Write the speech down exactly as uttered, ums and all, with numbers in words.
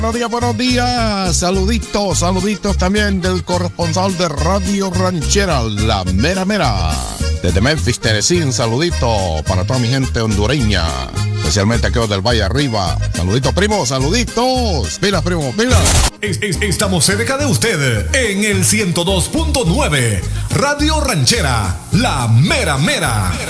Buenos días, buenos días. Saluditos, saluditos también del corresponsal de Radio Ranchera, La Mera Mera. Desde Memphis, Tennessee, un saludito para toda mi gente hondureña, especialmente aquellos del Valle Arriba. Saluditos, primo, saluditos. Pilas, primo, pilas. Es, es, estamos cerca de usted en el ciento dos punto nueve. Radio Ranchera, La Mera Mera.